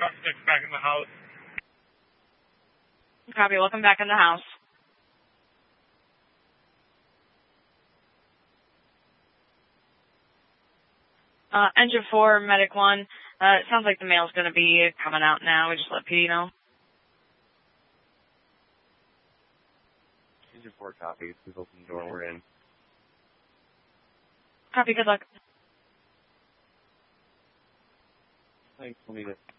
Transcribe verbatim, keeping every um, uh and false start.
Truck six back in the house. Copy. Welcome back in the house. Uh, engine four, medic one. Uh, it sounds like the mail's going to be coming out now. We just let P D know. Engine four copies. Please open the door. We're in. Copy. Good luck. Thanks. We'll need it.